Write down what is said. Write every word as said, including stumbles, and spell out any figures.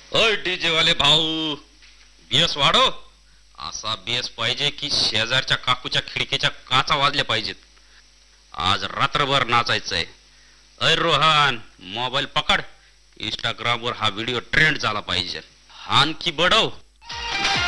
ओय डीजे वाले भाऊ, बेस वाढव. असा बेस पाहिजे की शेजारच्या काकूच्या खिडकीच्या काचा वाजल्या पाहिजेत. आज रात्रभर नाचायचंय. अय रोहन, मोबाईल पकड. इंस्टाग्राम वर हा व्हिडिओ ट्रेंड झाला पाहिजे. हान की बडव.